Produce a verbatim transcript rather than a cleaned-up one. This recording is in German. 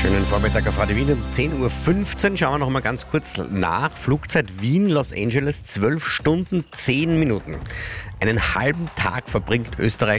Schönen Vormittag auf Radio Wien um zehn Uhr fünfzehn. Schauen wir noch mal ganz kurz nach. Flugzeit Wien, Los Angeles, zwölf Stunden, zehn Minuten. Einen halben Tag verbringt Österreich